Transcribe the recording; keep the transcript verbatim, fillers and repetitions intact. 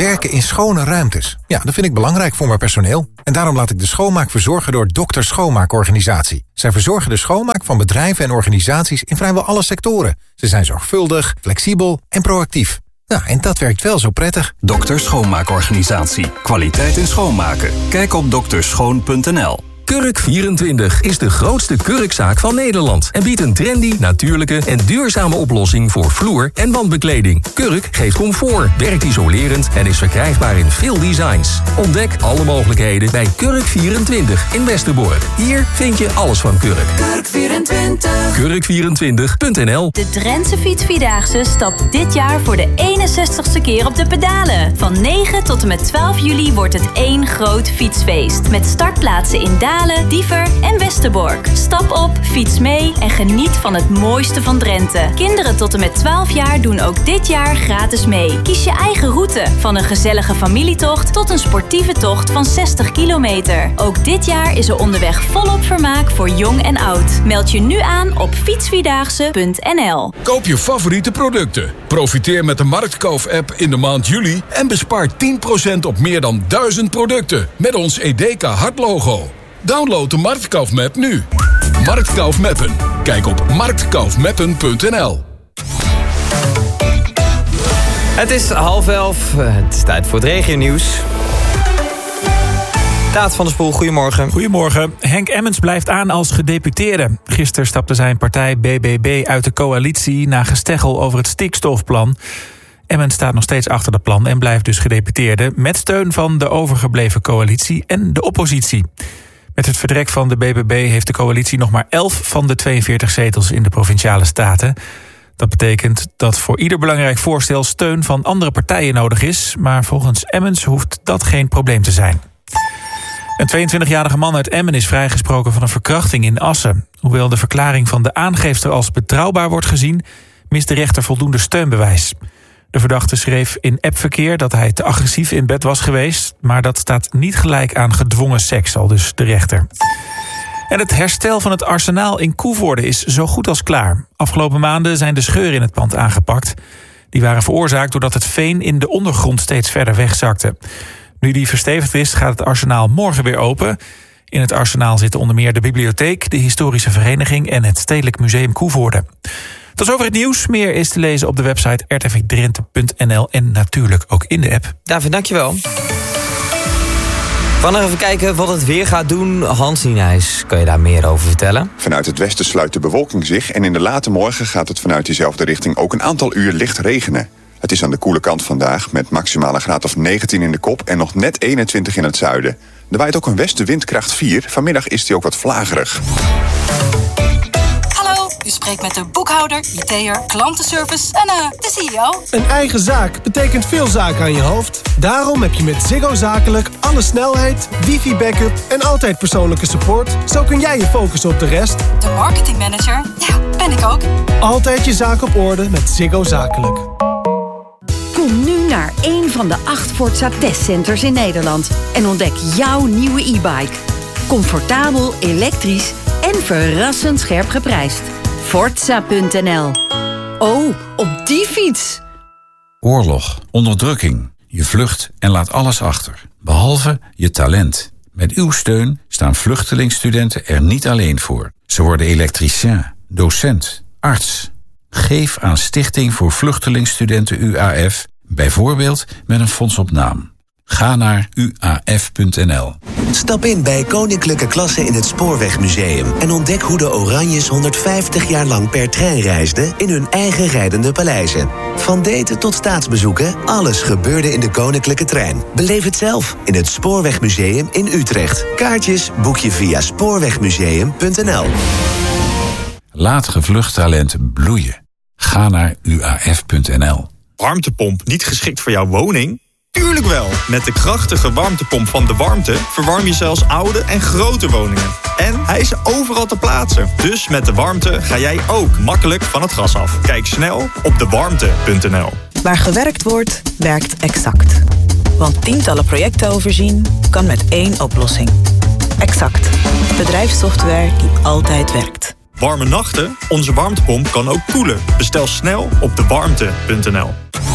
Werken in schone ruimtes. Ja, dat vind ik belangrijk voor mijn personeel. En daarom laat ik de schoonmaak verzorgen door Dokter Schoonmaakorganisatie. Zij verzorgen de schoonmaak van bedrijven en organisaties in vrijwel alle sectoren. Ze zijn zorgvuldig, flexibel en proactief. Ja, en dat werkt wel zo prettig. Dokter Schoonmaakorganisatie. Kwaliteit in schoonmaken. Kijk op dokterschoon punt n l. Kurk vierentwintig is de grootste kurkzaak van Nederland en biedt een trendy, natuurlijke en duurzame oplossing voor vloer- en wandbekleding. Kurk geeft comfort, werkt isolerend en is verkrijgbaar in veel designs. Ontdek alle mogelijkheden bij Kurk vierentwintig in Westerbork. Hier vind je alles van Kurk. Kurk vierentwintig. kurk vierentwintig punt n l. De Drentse Fietsvierdaagse stapt dit jaar voor de eenenzestigste keer op de pedalen. Van negen tot en met twaalf juli wordt het één groot fietsfeest. Met startplaatsen in Dalen, Diever en Westerbork. Stap op, fiets mee en geniet van het mooiste van Drenthe. Kinderen tot en met twaalf jaar doen ook dit jaar gratis mee. Kies je eigen route, van een gezellige familietocht tot een sportieve tocht van zestig kilometer. Ook dit jaar is er onderweg volop vermaak voor jong en oud. Meld je nu aan op fietsvierdaagse punt n l. Koop je favoriete producten. Profiteer met de Marktkoop-app in de maand juli en bespaar tien procent op meer dan duizend producten met ons Edeka hartlogo. Download de Marktkaufmap nu. Marktkaufmappen. Kijk op marktkaufmappen punt n l. Het is half elf. Het is tijd voor het regionieuws. Taat van der Spoel, goedemorgen. Goedemorgen. Henk Emmens blijft aan als gedeputeerde. Gisteren stapte zijn partij B B B uit de coalitie na gesteggel over het stikstofplan. Emmens staat nog steeds achter dat plan en blijft dus gedeputeerde, met steun van de overgebleven coalitie en de oppositie. Met het vertrek van de B B B heeft de coalitie nog maar elf van de tweeënveertig zetels in de Provinciale Staten. Dat betekent dat voor ieder belangrijk voorstel steun van andere partijen nodig is, maar volgens Emmens hoeft dat geen probleem te zijn. Een tweeëntwintigjarige man uit Emmen is vrijgesproken van een verkrachting in Assen. Hoewel de verklaring van de aangeefster als betrouwbaar wordt gezien, mist de rechter voldoende steunbewijs. De verdachte schreef in appverkeer dat hij te agressief in bed was geweest, maar dat staat niet gelijk aan gedwongen seks, al dus de rechter. En het herstel van het arsenaal in Coevorden is zo goed als klaar. Afgelopen maanden zijn de scheuren in het pand aangepakt. Die waren veroorzaakt doordat het veen in de ondergrond steeds verder wegzakte. Nu die verstevigd is, gaat het arsenaal morgen weer open. In het arsenaal zitten onder meer de bibliotheek, de historische vereniging en het Stedelijk Museum Coevorden. Tot zover het nieuws. Meer is te lezen op de website r t v drenthe punt n l en natuurlijk ook in de app. David, dankjewel. We gaan nog even kijken wat het weer gaat doen. Hans Nienhuis, kan je daar meer over vertellen? Vanuit het westen sluit de bewolking zich en in de late morgen gaat het vanuit diezelfde richting ook een aantal uur licht regenen. Het is aan de koele kant vandaag met maximale graad of negentien in de kop en nog net eenentwintig in het zuiden. Er waait ook een westenwind kracht vier. Vanmiddag is die ook wat vlagerig. U spreekt met de boekhouder, I T'er, klantenservice en uh, de C E O. Een eigen zaak betekent veel zaken aan je hoofd. Daarom heb je met Ziggo Zakelijk alle snelheid, wifi-backup en altijd persoonlijke support. Zo kun jij je focussen op de rest. De marketingmanager, ja, ben ik ook. Altijd je zaak op orde met Ziggo Zakelijk. Kom nu naar één van de acht Forza testcenters in Nederland en ontdek jouw nieuwe e-bike. Comfortabel, elektrisch en verrassend scherp geprijsd. Forza punt n l. Oh, op die fiets! Oorlog, onderdrukking. Je vlucht en laat alles achter, behalve je talent. Met uw steun staan vluchtelingstudenten er niet alleen voor. Ze worden elektricien, docent, arts. Geef aan Stichting voor Vluchtelingstudenten U A F, bijvoorbeeld met een fonds op naam. Ga naar u a f punt n l. Stap in bij Koninklijke Klasse in het Spoorwegmuseum en ontdek hoe de Oranjes honderdvijftig jaar lang per trein reisden in hun eigen rijdende paleizen. Van daten tot staatsbezoeken, alles gebeurde in de Koninklijke Trein. Beleef het zelf in het Spoorwegmuseum in Utrecht. Kaartjes boek je via spoorwegmuseum punt n l. Laat gevlucht talent bloeien. Ga naar u a f punt n l. Warmtepomp niet geschikt voor jouw woning? Tuurlijk wel! Met de krachtige warmtepomp van De Warmte verwarm je zelfs oude en grote woningen. En hij is overal te plaatsen. Dus met De Warmte ga jij ook makkelijk van het gas af. Kijk snel op de warmte punt n l. Waar gewerkt wordt, werkt Exact. Want tientallen projecten overzien kan met één oplossing. Exact. Bedrijfssoftware die altijd werkt. Warme nachten? Onze warmtepomp kan ook koelen. Bestel snel op de warmte punt n l.